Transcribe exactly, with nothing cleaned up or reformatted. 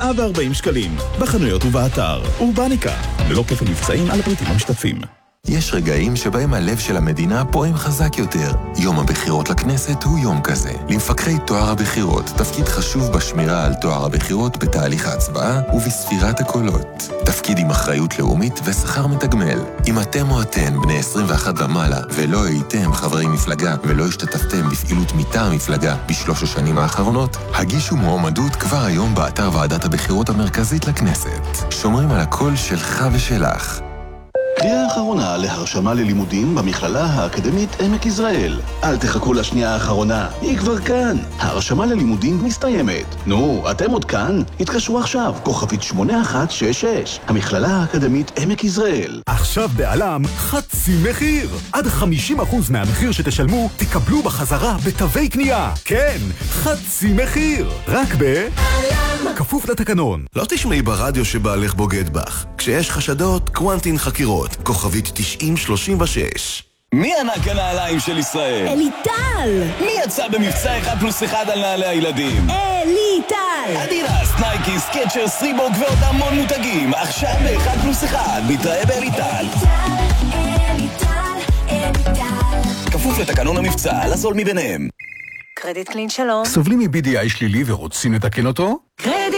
מאה וארבעים שקלים, בחנויות ובאתר, אורבניקה, ללא כפל מבצעים על הפריטים המשתתפים. יש רגעים שבהם הלב של המדינה פועם חזק יותר. יום הבחירות לכנסת הוא יום כזה. למפקחי תואר הבחירות, תפקיד חשוב בשמירה על תואר הבחירות בתהליך ההצבעה ובספירת הקולות. תפקיד עם אחריות לאומית ושכר מתגמל. אם אתם או אתן בני עשרים ואחת ומעלה ולא הייתם חברי מפלגה ולא השתתפתם בפעילות מטעם המפלגה בשלוש השנים האחרונות, הגישו מועמדות כבר היום באתר ועדת הבחירות המרכזית לכנסת. שומרים על הקול שלך ושלך. קריאה האחרונה להרשמה ללימודים במכללה האקדמית עמק יזרעאל. אל תחכו לשנייה האחרונה, היא כבר כאן. ההרשמה ללימודים מסתיימת. נו, אתם עוד כאן? התקשרו עכשיו, כוכבית שמונה אחת שש שש. המכללה האקדמית עמק יזרעאל. עכשיו בעלם חצי מחיר. עד חמישים אחוז מהמחיר שתשלמו תקבלו בחזרה בתווי קנייה. כן, חצי מחיר. רק ב... כפוף לתקנון. לא תשמעי ברדיו שבעלך בוגד בך. כשיש חשדות, קוונטין חקירות. כוכבית תשעים שלושים ושש. מי ענק הנעליים של ישראל? אליטל! מי יצא במבצע אחד פלוס אחד על נעלי הילדים? אליטל! אדידס, נייקי, סקצ'רס, ריבוק ועוד המון מותגים. עכשיו באחד פלוס אחד. נתראה באליטל. אליטל, אליטל. כפוף לתקנון המבצע, לזול מביניהם. קרדיט קלין שלום. סובלים מ-בי די איי שלילי ורוצים לתקן אותו? קרדיט